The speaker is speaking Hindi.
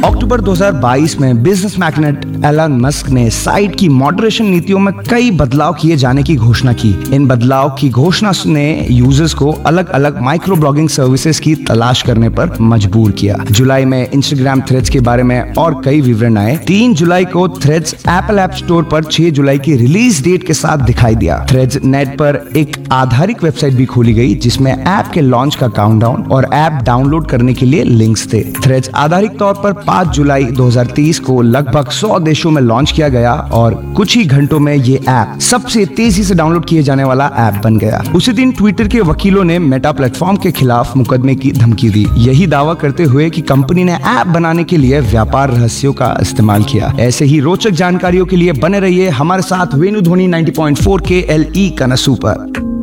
अक्टूबर 2022 में बिजनेस मैग्नेट एलन मस्क ने साइट की मॉडरेशन नीतियों में कई बदलाव किए जाने की घोषणा की। इन बदलाव की घोषणा ने यूजर्स को अलग अलग माइक्रो ब्लॉगिंग सर्विसेज की तलाश करने पर मजबूर किया। जुलाई में इंस्टाग्राम थ्रेड्स के बारे में और कई विवरण आए। 3 जुलाई को थ्रेड्स एप्पल ऐप स्टोर पर 6 जुलाई की रिलीज डेट के साथ दिखाई दिया। थ्रेड्स नेट पर एक आधारिक वेबसाइट भी खोली गई जिसमें ऐप के लॉन्च का काउंटडाउन और ऐप डाउनलोड करने के लिए लिंक्स थे। थ्रेड्स आधारिक तौर पर 5 जुलाई 2030 को लगभग 100 देशों में लॉन्च किया गया और कुछ ही घंटों में ये ऐप सबसे तेजी से डाउनलोड किए जाने वाला ऐप बन गया। उसी दिन ट्विटर के वकीलों ने मेटा प्लेटफॉर्म के खिलाफ मुकदमे की धमकी दी, यही दावा करते हुए कि कंपनी ने ऐप बनाने के लिए व्यापार रहस्यों का इस्तेमाल किया। ऐसे ही रोचक जानकारियों के लिए बने रहिए हमारे साथ वेणु ध्वनि 90.4 KLE कनसू पर।